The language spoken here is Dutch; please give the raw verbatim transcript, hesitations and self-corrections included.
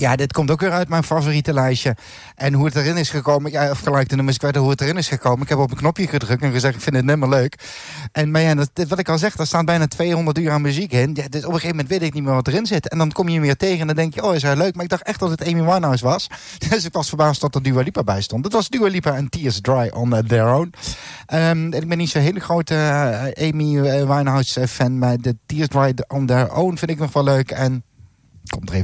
Ja, dit komt ook weer uit mijn favoriete lijstje. En hoe het erin is gekomen... Ja, of gelijk de nummers kwijt hoe het erin is gekomen. Ik heb op een knopje gedrukt en gezegd... ik vind het nummer leuk. En maar ja, dat, wat ik al zeg... er staan bijna tweehonderd uur aan muziek in. Ja, dus op een gegeven moment weet ik niet meer wat erin zit. En dan kom je hem weer tegen en dan denk je... oh, is hij leuk? Maar ik dacht echt dat het Amy Winehouse was. Dus ik was verbaasd dat er Dua Lipa bij stond. Het was Dua Lipa en Tears Dry on Their Own. Um, ik ben niet zo'n hele grote uh, Amy Winehouse fan... maar de Tears Dry on Their Own vind ik nog wel leuk. En komt er even